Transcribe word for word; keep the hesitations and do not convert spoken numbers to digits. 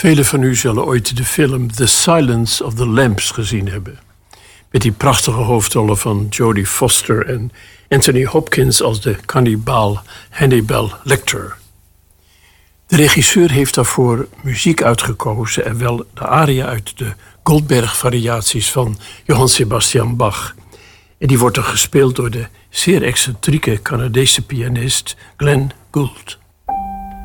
Velen van u zullen ooit de film The Silence of the Lambs gezien hebben. Met die prachtige hoofdrollen van Jodie Foster en Anthony Hopkins als de kannibaal Hannibal Lecter. De regisseur heeft daarvoor muziek uitgekozen en wel de aria uit de Goldberg-variaties van Johann Sebastian Bach. En die wordt dan gespeeld door de zeer excentrieke Canadese pianist Glenn Gould.